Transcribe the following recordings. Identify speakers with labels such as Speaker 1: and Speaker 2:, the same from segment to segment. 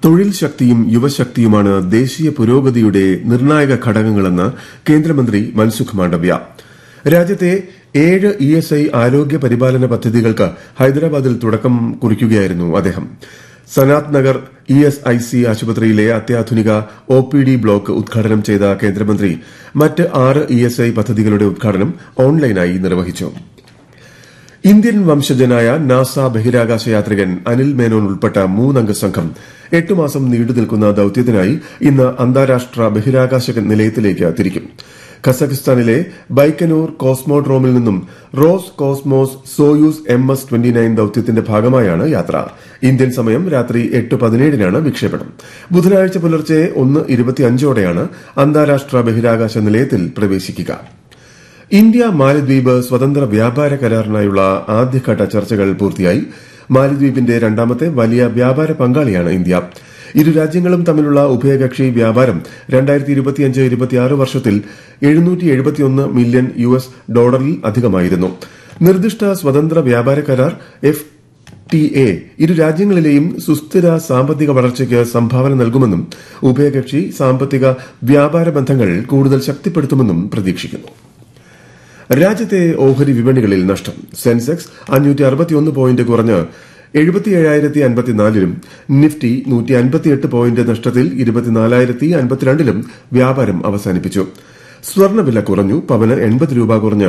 Speaker 1: തൊഴിൽ ശക്തിയും യുവശക്തിയുമാണ് ദേശീയ പുരോഗതിയുടെ നിർണായക ഘടകങ്ങളെന്ന് കേന്ദ്രമന്ത്രി മൻസുഖ് മാണ്ഡവ്യ. രാജ്യത്തെ 7 ESI ആരോഗ്യ പരിപാലന പദ്ധതികൾക്ക് ഹൈദരാബാദിൽ തുടക്കം കുറിക്കുകയായിരുന്നു അദ്ദേഹം. സനാത് നഗർ ESIC ആശുപത്രിയിലെ അത്യാധുനിക OPD ബ്ലോക്ക് ഉദ്ഘാടനം ചെയ്ത കേന്ദ്രമന്ത്രി മറ്റ് 6 ESI പദ്ധതികളുടെ ഉദ്ഘാടനം ഓൺലൈനായി നിർവഹിച്ചു. ഇന്ത്യൻ വംശജനായ നാസ ബഹിരാകാശ യാത്രികൻ അനിൽ മേനോൻ ഉൾപ്പെട്ട 3-അംഗ സംഘം 8 മാസം നീണ്ടുനിൽക്കുന്ന ദൌത്യത്തിനായി ഇന്ന് അന്താരാഷ്ട്ര ബഹിരാകാശ നിലയത്തിലേക്ക് തിരിക്കും. കസഖിസ്ഥാനിലെ ബൈക്കനൂർ കോസ്മോഡ്രോമിൽ നിന്നും റോസ് കോസ്മോസ് സോയൂസ് MS-29 ദൌത്യത്തിന്റെ ഭാഗമായാണ് യാത്ര. ഇന്ത്യൻ സമയം രാത്രി 8:17 വിക്ഷേപണം. ബുധനാഴ്ച പുലർച്ചെ 1:25 അന്താരാഷ്ട്ര ബഹിരാകാശ നിലയത്തിൽ പ്രവേശിക്കുക. ഇന്ത്യ മാലദ്വീപ് സ്വതന്ത്ര വ്യാപാര കരാറിനായുള്ള ആദ്യഘട്ട ചർച്ചകൾ പൂർത്തിയായി. മാലദ്വീപിന്റെ രണ്ടാമത്തെ വലിയ വ്യാപാര പങ്കാളിയാണ് ഇന്ത്യ. ഇരു രാജ്യങ്ങളും തമ്മിലുള്ള ഉഭയകക്ഷി വ്യാപാരം 2025-26 വർഷത്തിൽ $771 മില്യൺ അധികമായിരുന്നു. നിർദ്ദിഷ്ട സ്വതന്ത്ര വ്യാപാര കരാർ FTA ഇരു രാജ്യങ്ങളിലെയും സുസ്ഥിര സാമ്പത്തിക വളർച്ചയ്ക്ക് സംഭാവന നൽകുമെന്നും ഉഭയകക്ഷി സാമ്പത്തിക വ്യാപാര ബന്ധങ്ങൾ കൂടുതൽ ശക്തിപ്പെടുത്തുമെന്നും പ്രതീക്ഷിക്കുന്നു. രാജ്യത്തെ ഓഹരി വിപണികളിൽ നഷ്ടം. സെൻസെക്സ് 561 പോയിന്റ് കുറഞ്ഞ് 77,054-ലും നിഫ്റ്റി 158 പോയിന്റ് നഷ്ടത്തിൽ 24,052-ലും വ്യാപാരം അവസാനിപ്പിച്ചു. സ്വർണ്ണവില കുറഞ്ഞു. പവന് 80 രൂപ കുറഞ്ഞ്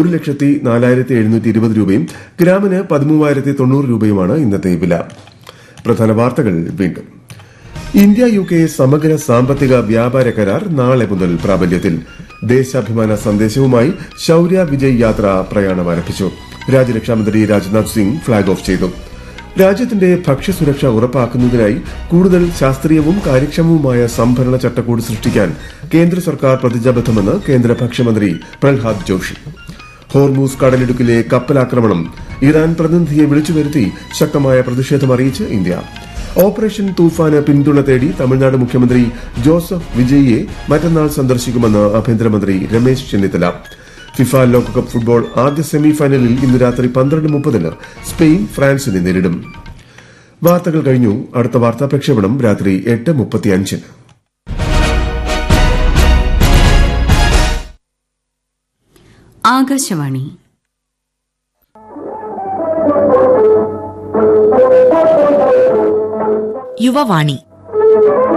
Speaker 1: 1,04,720 രൂപയും ഗ്രാമിന് 13,090 രൂപയുമാണ് ഇന്നത്തെ വില. പ്രധാന വാർത്തകൾ വീണ്ടും. ഇന്ത്യ UK സമഗ്ര സാമ്പത്തിക വ്യാപാര കരാർ നാളെ മുതൽ പ്രാബല്യത്തിൽ. ദേശാഭിമാന സന്ദേശവുമായി ശൌര്യ വിജയ് യാത്ര പ്രയാണം ആരംഭിച്ചു. രാജ്യരക്ഷാമന്ത്രി രാജ്നാഥ് സിംഗ് ഫ്ളാഗ് ഓഫ് ചെയ്തു. രാജ്യത്തിന്റെ ഭക്ഷ്യസുരക്ഷ ഉറപ്പാക്കുന്നതിനായി കൂടുതൽ ശാസ്ത്രീയവും കാര്യക്ഷമവുമായ സംഭരണ ചട്ടക്കൂട് സൃഷ്ടിക്കാൻ കേന്ദ്ര സർക്കാർ പ്രതിജ്ഞാബദ്ധമെന്ന് കേന്ദ്ര ഭക്ഷ്യമന്ത്രി പ്രഹ്ലാദ് ജോഷി. ഹോർമൂസ് കടലിടുക്കിലെ കപ്പലാക്രമണം ഇറാൻ പ്രതിനിധിയെ വിളിച്ചുവരുത്തി ശക്തമായ പ്രതിഷേധം അറിയിച്ച് ഇന്ത്യ. ഓപ്പറേഷൻ തൂഫാന് പിന്തുണ തേടി തമിഴ്നാട് മുഖ്യമന്ത്രി ജോസഫ് വിജയിയെ മറ്റന്നാൾ സന്ദർശിക്കുമെന്ന് ആഭ്യന്തരമന്ത്രി രമേശ് ചെന്നിത്തല. ഫിഫ ലോകകപ്പ് ഫുട്ബോൾ ആദ്യ സെമിഫൈനലിൽ ഇന്ന് രാത്രി 12:30 സ്പെയിൻ ഫ്രാൻസിനെ നേരിടും. വാർത്തകൾ കഴിഞ്ഞു. അടുത്ത വാർത്താ പ്രക്ഷേപണം രാത്രി 8:35.
Speaker 2: ആകാശവാണി.
Speaker 3: യുവവാണി.